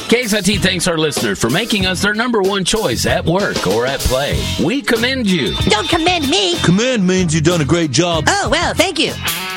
KSIT thanks our listeners for making us their number one choice at work or at play. We commend you. Don't commend me. Commend means you've done a great job. Oh, well, thank you.